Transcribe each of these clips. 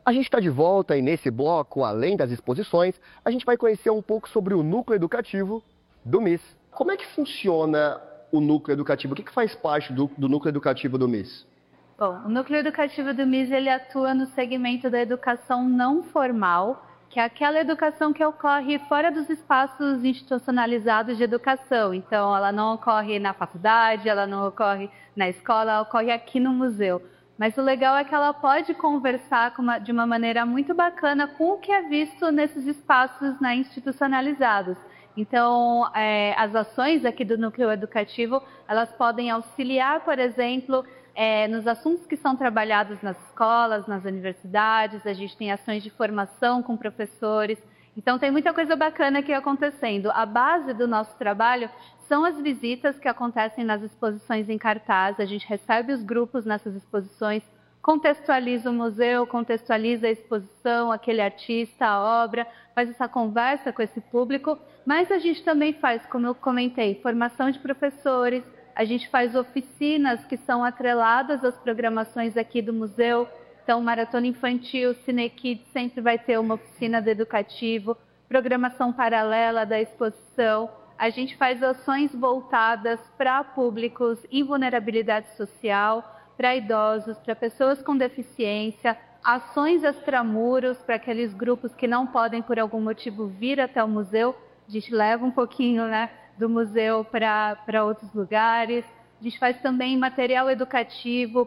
A gente está de volta e nesse bloco, além das exposições, a gente vai conhecer um pouco sobre o núcleo educativo do MIS. Como é que funciona o núcleo educativo? O que faz parte do núcleo educativo do MIS? Bom, o núcleo educativo do MIS ele atua no segmento da educação não formal, que é aquela educação que ocorre fora dos espaços institucionalizados de educação. Então, ela não ocorre na faculdade, ela não ocorre na escola, ela ocorre aqui no museu. Mas o legal é que ela pode conversar de uma maneira muito bacana com o que é visto nesses espaços institucionalizados. Então, as ações aqui do núcleo educativo, elas podem auxiliar, por exemplo, nos assuntos que são trabalhados nas escolas, nas universidades. A gente tem ações de formação com professores. Então, tem muita coisa bacana aqui acontecendo. A base do nosso trabalho são as visitas que acontecem nas exposições em cartaz. A gente recebe os grupos nessas exposições, contextualiza o museu, contextualiza a exposição, aquele artista, a obra, faz essa conversa com esse público. Mas a gente também faz, como eu comentei, formação de professores. A gente faz oficinas que são atreladas às programações aqui do museu. Então, Maratona Infantil, Cine Kids sempre vai ter uma oficina de educativo, programação paralela da exposição. A gente faz ações voltadas para públicos em vulnerabilidade social, para idosos, para pessoas com deficiência, ações extramuros para aqueles grupos que não podem, por algum motivo, vir até o museu. A gente leva um pouquinho, do museu para outros lugares. A gente faz também material educativo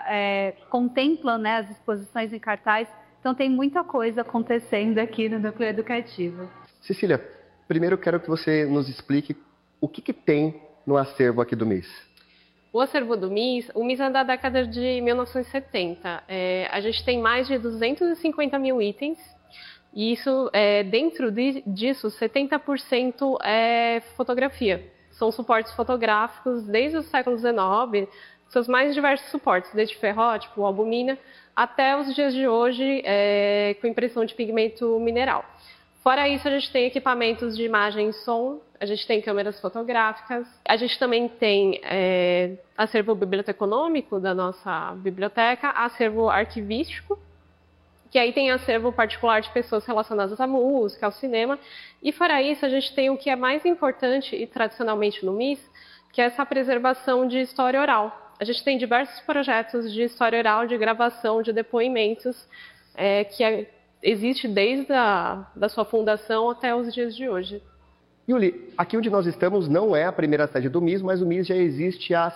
contempla, as exposições em cartaz. Então tem muita coisa acontecendo aqui no núcleo educativo. Cecília, primeiro eu quero que você nos explique o que tem no acervo aqui do MIS. O acervo do MIS, o MIS é da década de 1970. A gente tem mais de 250 mil itens. E isso, dentro disso, 70% é fotografia. São suportes fotográficos desde o século XIX, seus mais diversos suportes, desde ferrótipo, albumina, até os dias de hoje com impressão de pigmento mineral. Fora isso, a gente tem equipamentos de imagem e som, a gente tem câmeras fotográficas, a gente também tem acervo biblioteconômico da nossa biblioteca, acervo arquivístico, que aí tem acervo particular de pessoas relacionadas à música, ao cinema. E fora isso, a gente tem o que é mais importante e tradicionalmente no MIS, que é essa preservação de história oral. A gente tem diversos projetos de história oral, de gravação, de depoimentos, existe desde da sua fundação até os dias de hoje. Yuli, aqui onde nós estamos não é a primeira sede do MIS, mas o MIS já existe há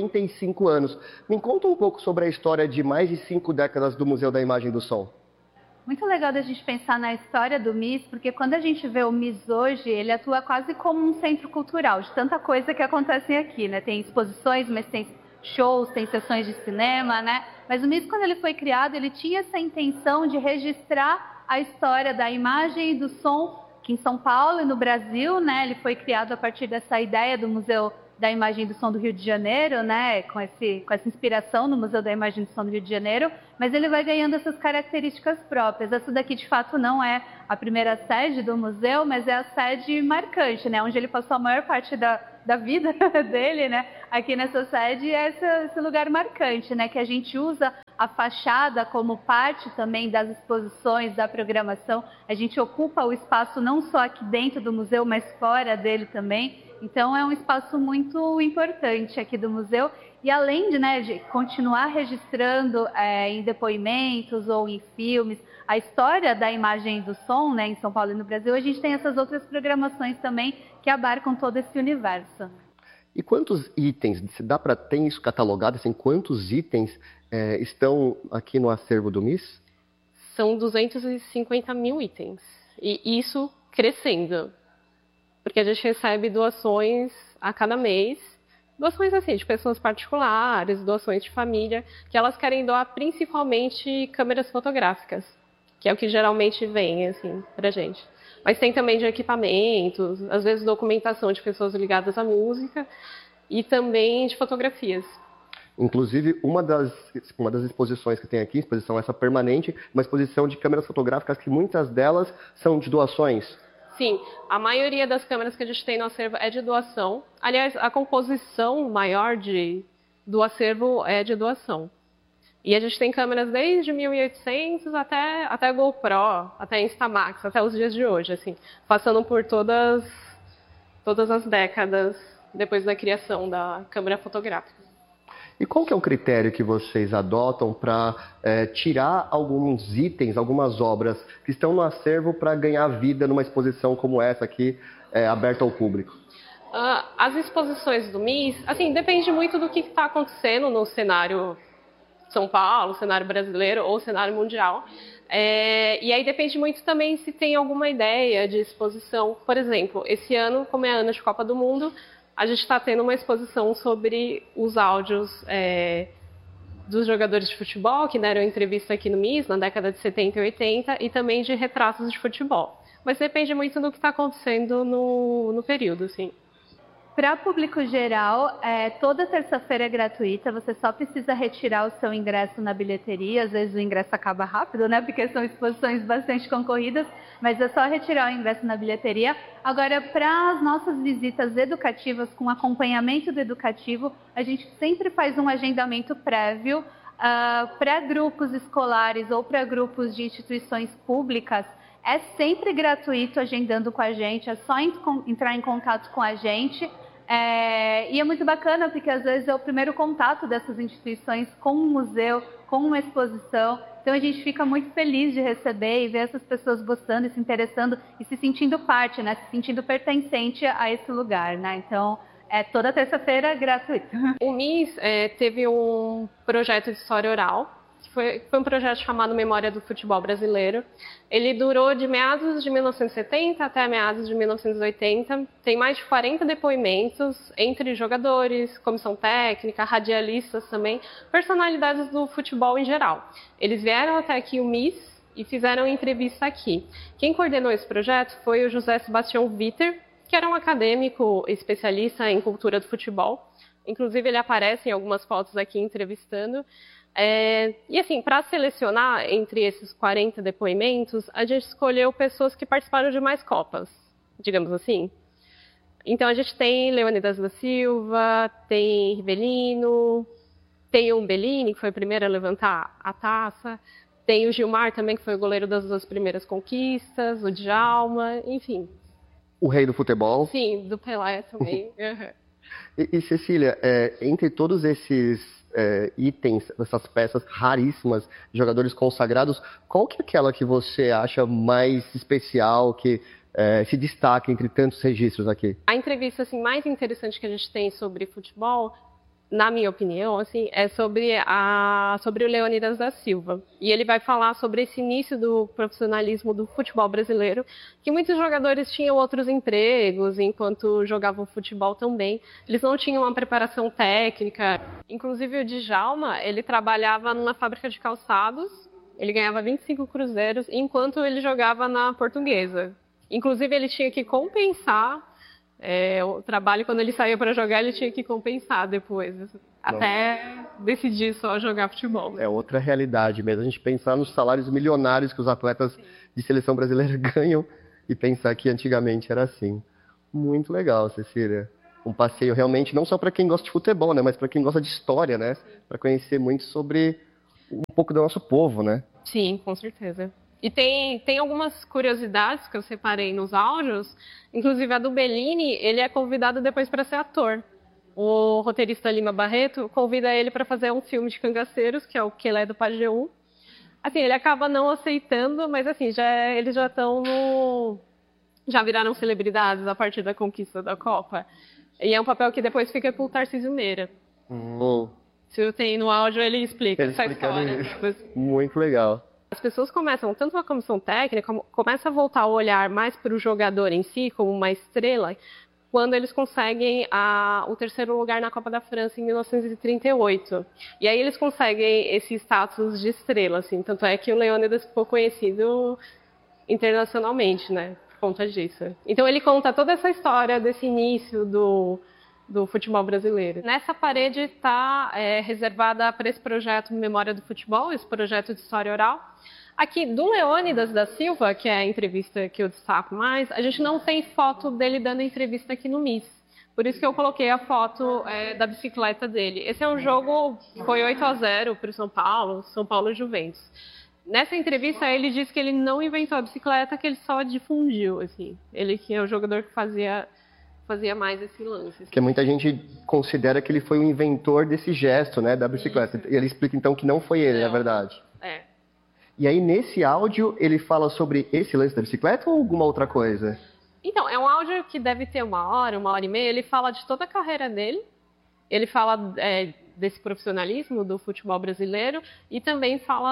55 anos. Me conta um pouco sobre a história de mais de 5 décadas do Museu da Imagem e do Som. Muito legal da gente pensar na história do MIS, porque quando a gente vê o MIS hoje, ele atua quase como um centro cultural, de tanta coisa que acontece aqui, Tem exposições, mas tem shows, tem sessões de cinema, Mas o MIS, quando ele foi criado, ele tinha essa intenção de registrar a história da imagem e do som aqui em São Paulo e no Brasil, Ele foi criado a partir dessa ideia do Museu da Imagem e do Som do Rio de Janeiro, com essa inspiração no Museu da Imagem e do Som do Rio de Janeiro, mas ele vai ganhando essas características próprias. Essa daqui, de fato, não é a primeira sede do museu, mas é a sede marcante, onde ele passou a maior parte da vida dele, Aqui nessa sede é esse lugar marcante, que a gente usa a fachada como parte também das exposições, da programação. A gente ocupa o espaço não só aqui dentro do museu, mas fora dele também. Então, é um espaço muito importante aqui do museu. E além de continuar registrando em depoimentos ou em filmes a história da imagem e do som, em São Paulo e no Brasil, a gente tem essas outras programações também que abarcam todo esse universo. E quantos itens, tem isso catalogado, quantos itens estão aqui no acervo do MIS? São 250 mil itens. E isso crescendo. Porque a gente recebe doações a cada mês, doações de pessoas particulares, doações de família, que elas querem doar principalmente câmeras fotográficas, que é o que geralmente vem, pra gente. Mas tem também de equipamentos, às vezes documentação de pessoas ligadas à música e também de fotografias. Inclusive, uma das exposições que tem aqui, exposição essa permanente, uma exposição de câmeras fotográficas que muitas delas são de doações. Sim, a maioria das câmeras que a gente tem no acervo é de doação. Aliás, a composição maior do acervo é de doação. E a gente tem câmeras desde 1800 até GoPro, até Instamax, até os dias de hoje, assim, passando por todas as décadas depois da criação da câmera fotográfica. E qual que é o critério que vocês adotam para tirar alguns itens, algumas obras que estão no acervo para ganhar vida numa exposição como essa aqui, aberta ao público? As exposições do MIS, assim, depende muito do que está acontecendo no cenário São Paulo, cenário brasileiro ou cenário mundial. E aí depende muito também se tem alguma ideia de exposição. Por exemplo, esse ano, como é ano de Copa do Mundo, a gente está tendo uma exposição sobre os áudios dos jogadores de futebol que deram entrevista aqui no MIS na década de 70 e 80 e também de retratos de futebol. Mas depende muito do que está acontecendo no período, assim. Para público geral, toda terça-feira é gratuita, você só precisa retirar o seu ingresso na bilheteria, às vezes o ingresso acaba rápido, né, porque são exposições bastante concorridas, mas é só retirar o ingresso na bilheteria. Agora, para as nossas visitas educativas, com acompanhamento do educativo, a gente sempre faz um agendamento prévio para grupos escolares ou para grupos de instituições públicas. É sempre gratuito agendando com a gente, é só entrar em contato com a gente. E é muito bacana porque às vezes é o primeiro contato dessas instituições com um museu, com uma exposição. Então a gente fica muito feliz de receber e ver essas pessoas gostando e se interessando e se sentindo parte, né? Se sentindo pertencente a esse lugar, né? Então toda terça-feira gratuito. O MIS teve um projeto de história oral. Foi um projeto chamado Memória do Futebol Brasileiro. Ele durou de meados de 1970 até meados de 1980. Tem mais de 40 depoimentos entre jogadores, comissão técnica, radialistas também, personalidades do futebol em geral. Eles vieram até aqui o MIS e fizeram entrevista aqui. Quem coordenou esse projeto foi o José Sebastião Witter, que era um acadêmico especialista em cultura do futebol. Inclusive, ele aparece em algumas fotos aqui entrevistando. E assim, para selecionar entre esses 40 depoimentos, a gente escolheu pessoas que participaram de mais Copas, digamos assim. Então a gente tem Leônidas da Silva, tem Rivelino, tem o Bellini, que foi o primeiro a levantar a taça, tem o Gilmar também, que foi o goleiro das 2 primeiras conquistas, o Djalma, enfim. O rei do futebol? Sim, do Pelé também. E Cecília, entre todos esses itens, essas peças raríssimas de jogadores consagrados, qual que é aquela que você acha mais especial, que se destaca entre tantos registros aqui? A entrevista assim, mais interessante que a gente tem sobre futebol, na minha opinião, assim, é sobre o Leônidas da Silva. E ele vai falar sobre esse início do profissionalismo do futebol brasileiro, que muitos jogadores tinham outros empregos enquanto jogavam futebol também. Eles não tinham uma preparação técnica. Inclusive o Djalma, ele trabalhava numa fábrica de calçados, ele ganhava 25 cruzeiros enquanto ele jogava na Portuguesa. Inclusive ele tinha que compensar o trabalho, quando ele saía para jogar, ele tinha que compensar depois, até decidir só jogar futebol. É outra realidade mesmo, a gente pensar nos salários milionários que os atletas de seleção brasileira ganham e pensar que antigamente era assim. Muito legal, Cecília. Um passeio realmente não só para quem gosta de futebol, né, mas para quem gosta de história, né, para conhecer muito sobre um pouco do nosso povo, né? Sim, com certeza. E tem algumas curiosidades que eu separei nos áudios, inclusive a do Bellini, ele é convidado depois para ser ator. O roteirista Lima Barreto convida ele para fazer um filme de cangaceiros, que é o Quelé do Pajeú. Assim, ele acaba não aceitando, mas assim, eles já viraram celebridades a partir da conquista da Copa. E é um papel que depois fica pro Tarcísio Meira. Se tem no áudio, ele explica essa história. Muito legal. As pessoas começam, tanto a comissão técnica, começa a voltar o olhar mais para o jogador em si, como uma estrela, quando eles conseguem o 3º lugar na Copa da França em 1938. E aí eles conseguem esse status de estrela, assim. Tanto é que o Leônidas ficou conhecido internacionalmente, né, por conta disso. Então ele conta toda essa história desse início do futebol brasileiro. Nessa parede está reservada para esse projeto Memória do Futebol, esse projeto de história oral. Aqui, do Leônidas da Silva, que é a entrevista que eu destaco mais, a gente não tem foto dele dando entrevista aqui no MIS, Por isso que eu coloquei a foto da bicicleta dele. Esse é um jogo, foi 8-0 para o São Paulo e Juventus. Nessa entrevista, ele disse que ele não inventou a bicicleta, que ele só difundiu, assim. Ele que é o jogador que fazia mais esse lance. Assim. Porque muita gente considera que ele foi o inventor desse gesto, né, da bicicleta. Isso. E ele explica, então, que não foi ele, na verdade. E aí, nesse áudio, ele fala sobre esse lance da bicicleta ou alguma outra coisa? Então, é um áudio que deve ter 1 hora e meia. Ele fala de toda a carreira dele. Ele fala desse profissionalismo do futebol brasileiro e também fala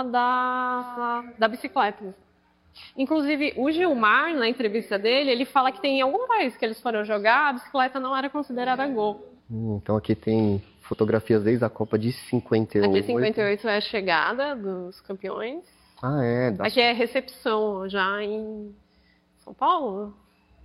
da bicicleta. Inclusive, o Gilmar, na entrevista dele, ele fala que tem em algum país que eles foram jogar, a bicicleta não era considerada gol. Então aqui tem fotografias desde a Copa de 58. Aqui 58 é a chegada dos campeões. Aqui é a recepção já em São Paulo.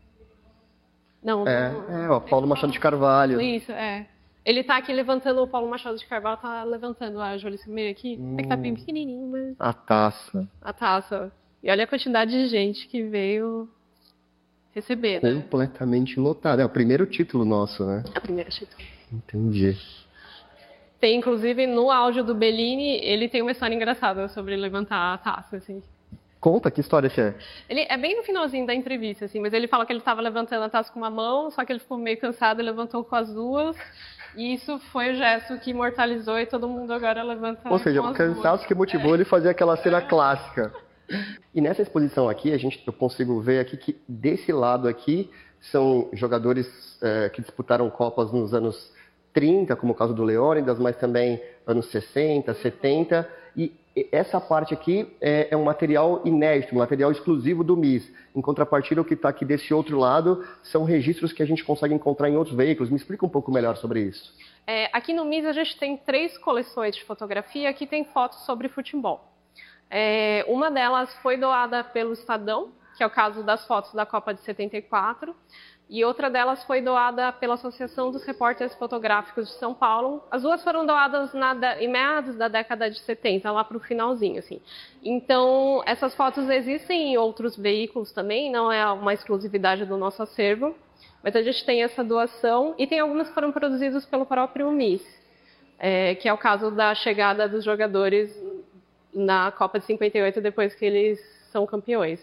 Não, o Paulo Machado de Carvalho. Isso, Ele tá aqui levantando, o Paulo Machado de Carvalho tá levantando a Jolice meio aqui. É que tá bem pequenininho, mas... A taça. A taça. E olha a quantidade de gente que veio receber, né? Completamente lotado. É o primeiro título nosso, né? É o primeiro título. Entendi. Tem, inclusive, no áudio do Bellini, ele tem uma história engraçada sobre levantar a taça, assim. Conta, que história essa é? Ele é bem no finalzinho da entrevista, assim, mas ele fala que ele estava levantando a taça com uma mão, só que ele ficou meio cansado e levantou com as duas. E isso foi o gesto que imortalizou e todo mundo agora levanta. Ou seja, o cansaço que motivou ele a fazer aquela cena clássica. E nessa exposição aqui, eu consigo ver aqui que desse lado aqui são jogadores que disputaram Copas nos anos 30, como o caso do Leônidas, mas também anos 60, 70. E essa parte aqui é um material inédito, um material exclusivo do MIS. Em contrapartida, o que está aqui desse outro lado são registros que a gente consegue encontrar em outros veículos. Me explica um pouco melhor sobre isso. Aqui no MIS a gente tem 3 coleções de fotografia que tem fotos sobre futebol. Uma delas foi doada pelo Estadão, que é o caso das fotos da Copa de 74, e outra delas foi doada pela Associação dos Repórteres Fotográficos de São Paulo. As duas foram doadas em meados da década de 70, lá para o finalzinho, assim. Então, essas fotos existem em outros veículos também, não é uma exclusividade do nosso acervo, mas a gente tem essa doação, e tem algumas que foram produzidas pelo próprio MIS, que é o caso da chegada dos jogadores na Copa de 58, depois que eles são campeões.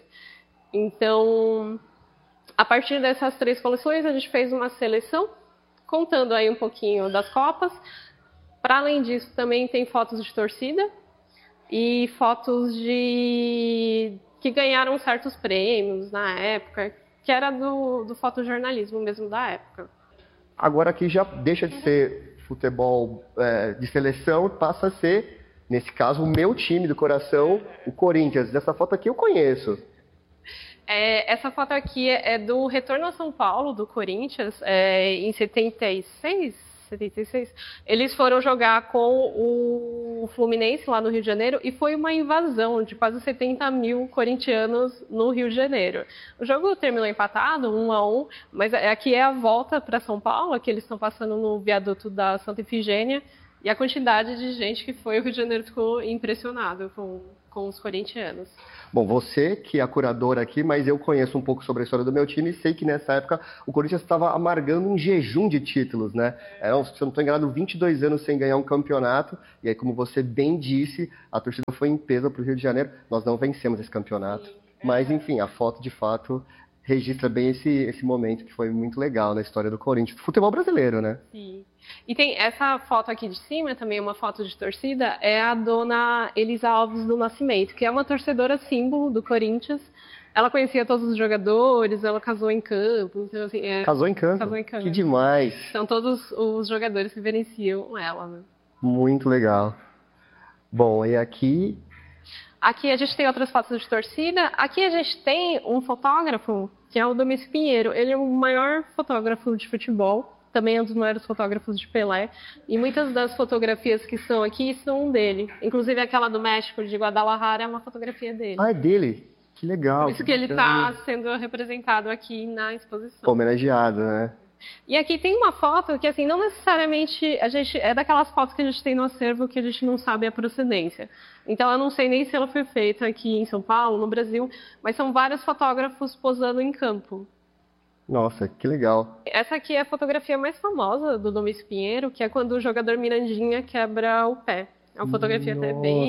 Então, a partir dessas 3 coleções, a gente fez uma seleção, contando aí um pouquinho das Copas. Para além disso, também tem fotos de torcida e fotos que ganharam certos prêmios na época, que era do fotojornalismo mesmo da época. Agora aqui já deixa de ser futebol de seleção, passa a ser, nesse caso, o meu time do coração, o Corinthians. Essa foto aqui eu conheço. Essa foto aqui é do retorno a São Paulo, do Corinthians, em 76. Eles foram jogar com o Fluminense lá no Rio de Janeiro e foi uma invasão de quase 70 mil corintianos no Rio de Janeiro. O jogo terminou empatado, 1-1, mas aqui é a volta para São Paulo, que eles estão passando no viaduto da Santa Efigênia, e a quantidade de gente que foi, o Rio de Janeiro ficou impressionado com os corintianos. Bom, você que é a curadora aqui, mas eu conheço um pouco sobre a história do meu time e sei que nessa época o Corinthians estava amargando um jejum de títulos, né? Se eu não estou enganado, 22 anos sem ganhar um campeonato. E aí, como você bem disse, a torcida foi em peso para o Rio de Janeiro. Nós não vencemos esse campeonato. Mas, enfim, a foto, de fato, registra bem esse momento que foi muito legal na história do Corinthians. Futebol brasileiro, né? Sim. E tem essa foto aqui de cima, também uma foto de torcida, é a dona Elisa Alves do Nascimento, que é uma torcedora símbolo do Corinthians. Ela conhecia todos os jogadores, ela casou em campo. Então, assim, Casou em campo? Casou em campo. Que demais! São todos os jogadores que reverenciam ela, né? Muito legal. Bom, e aqui... Aqui a gente tem outras fotos de torcida. Aqui a gente tem um fotógrafo, que é o Domingos Pinheiro. Ele é o maior fotógrafo de futebol. Também é um dos maiores fotógrafos de Pelé. E muitas das fotografias que estão aqui são dele. Inclusive aquela do México, de Guadalajara, é uma fotografia dele. Ah, é dele? Que legal. Por isso que ele está sendo representado aqui na exposição. Homenageado, né? E aqui tem uma foto que, assim, não necessariamente... é daquelas fotos que a gente tem no acervo que a gente não sabe a procedência. Então, eu não sei nem se ela foi feita aqui em São Paulo, no Brasil, mas são vários fotógrafos posando em campo. Nossa, que legal. Essa aqui é a fotografia mais famosa do Domingos Pinheiro, que é quando o jogador Mirandinha quebra o pé. É uma fotografia até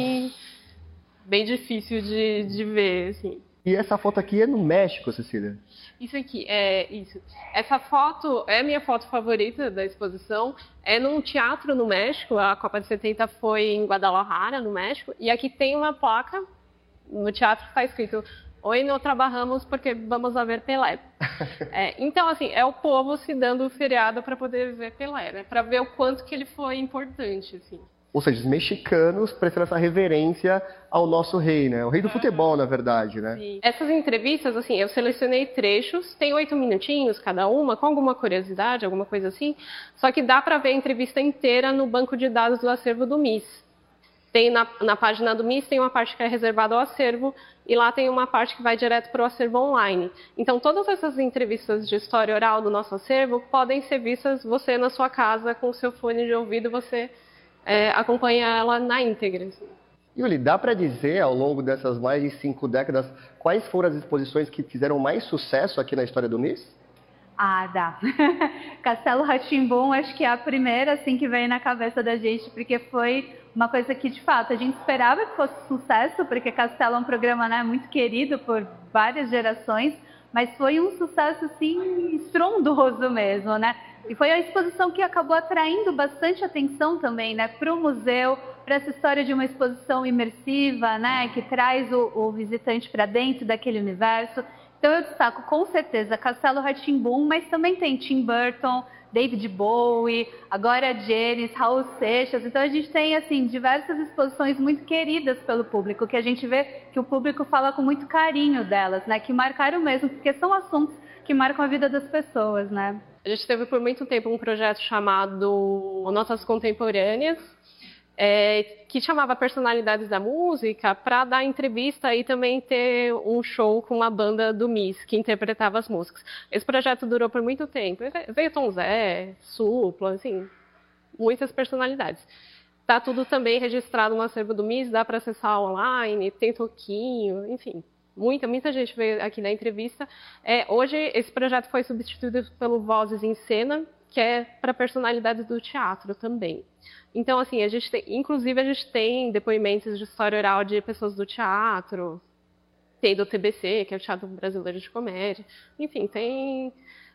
bem difícil de ver, assim. E essa foto aqui é no México, Cecília? Isso aqui, isso. Essa foto é a minha foto favorita da exposição. É num teatro no México, a Copa de 70 foi em Guadalajara, no México. E aqui tem uma placa no teatro que está escrito: "Hoje não trabalhamos porque vamos a ver Pelé". Então, assim, é o povo se dando o feriado para poder ver Pelé, né? Para ver o quanto que ele foi importante, assim. Ou seja, os mexicanos prestando essa reverência ao nosso rei, né? O rei do futebol, na verdade, né? Sim. Essas entrevistas, assim, eu selecionei trechos, tem 8 minutinhos cada uma, com alguma curiosidade, alguma coisa assim, só que dá para ver a entrevista inteira no banco de dados do acervo do MIS. Tem na página do MIS, tem uma parte que é reservada ao acervo, e lá tem uma parte que vai direto para o acervo online. Então, todas essas entrevistas de história oral do nosso acervo podem ser vistas você na sua casa, com o seu fone de ouvido, você acompanha ela na íntegra. Assim. Yuli, dá para dizer, ao longo dessas mais de 5 décadas, quais foram as exposições que fizeram mais sucesso aqui na história do MIS? Ah, dá. Castelo Rá-Tim-Bum, acho que é a primeira assim que veio na cabeça da gente, porque foi uma coisa que, de fato, a gente esperava que fosse sucesso, porque Castelo é um programa, né, muito querido por várias gerações, mas foi um sucesso, assim, estrondoso mesmo, né? E foi a exposição que acabou atraindo bastante atenção também, né, para o museu, para essa história de uma exposição imersiva, né, que traz o visitante para dentro daquele universo. Então eu destaco com certeza Castelo Rá-Tim-Bum, mas também tem Tim Burton, David Bowie, agora Janis, Raul Seixas. Então a gente tem assim diversas exposições muito queridas pelo público, que a gente vê que o público fala com muito carinho delas, né, que marcaram mesmo, porque são assuntos que marcam a vida das pessoas, né? A gente teve por muito tempo um projeto chamado Notas Contemporâneas, que chamava personalidades da música para dar entrevista e também ter um show com uma banda do MIS que interpretava as músicas. Esse projeto durou por muito tempo. Veio Tom Zé, Supla, assim, muitas personalidades. Está tudo também registrado no acervo do MIS, dá para acessar online, tem toquinho, enfim. Muita gente veio aqui na entrevista. Hoje, esse projeto foi substituído pelo Vozes em Cena, que é para personalidades do teatro também. Então, assim, a gente tem depoimentos de história oral de pessoas do teatro, tem do TBC, que é o Teatro Brasileiro de Comédia. Enfim, tem...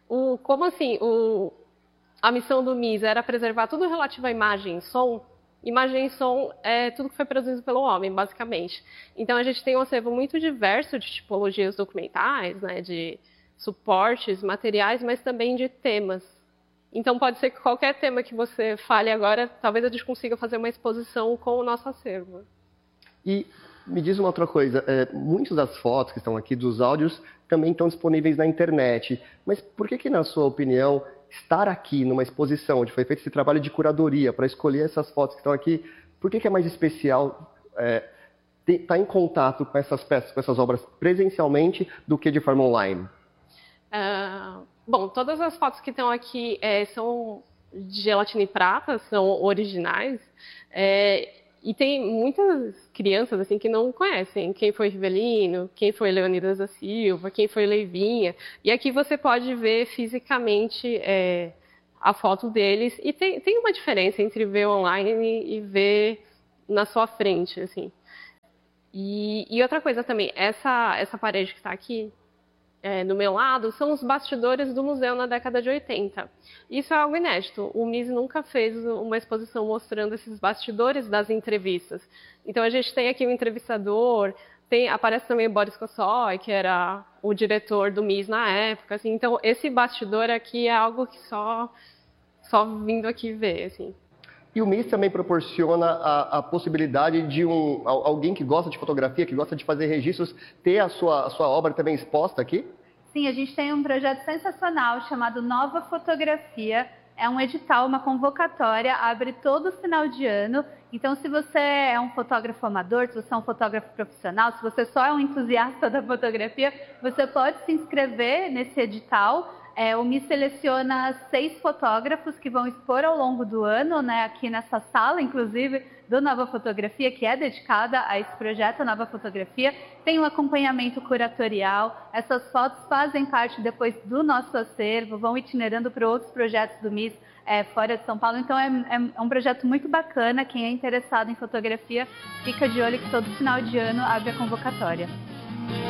a missão do MIS era preservar tudo relativo à imagem e som. Imagem e som é tudo que foi produzido pelo homem, basicamente. Então, a gente tem um acervo muito diverso de tipologias documentais, né, de suportes, materiais, mas também de temas. Então, pode ser que qualquer tema que você fale agora, talvez a gente consiga fazer uma exposição com o nosso acervo. E me diz uma outra coisa, muitas das fotos que estão aqui, dos áudios, também estão disponíveis na internet. Mas por que, na sua opinião, estar aqui numa exposição, onde foi feito esse trabalho de curadoria para escolher essas fotos que estão aqui, por que é mais especial estar em contato com essas peças, com essas obras presencialmente, do que de forma online? Bom, todas as fotos que estão aqui são de gelatina e prata, são originais, e tem muitas crianças assim que não conhecem quem foi Rivelino, quem foi Leonidas da Silva, quem foi Leivinha, e aqui você pode ver fisicamente a foto deles, e tem uma diferença entre ver online e ver na sua frente, assim. E outra coisa também, essa parede que está aqui, no meu lado, são os bastidores do museu na década de 80. Isso é algo inédito. O MIS nunca fez uma exposição mostrando esses bastidores das entrevistas. Então, a gente tem aqui um entrevistador, aparece também o Boris Kosoy, que era o diretor do MIS na época. Assim. Então, esse bastidor aqui é algo que só vindo aqui ver. Assim. E o MIS também proporciona a possibilidade de alguém que gosta de fotografia, que gosta de fazer registros, ter a sua obra também exposta aqui? Sim, a gente tem um projeto sensacional chamado Nova Fotografia. É um edital, uma convocatória, abre todo final de ano. Então, se você é um fotógrafo amador, se você é um fotógrafo profissional, se você só é um entusiasta da fotografia, você pode se inscrever nesse edital. O MIS seleciona 6 fotógrafos que vão expor ao longo do ano, né, aqui nessa sala, inclusive, do Nova Fotografia, que é dedicada a esse projeto Nova Fotografia. Tem um acompanhamento curatorial. Essas fotos fazem parte depois do nosso acervo, vão itinerando para outros projetos do MIS fora de São Paulo. Então, é um projeto muito bacana. Quem é interessado em fotografia, fica de olho que todo final de ano abre a convocatória.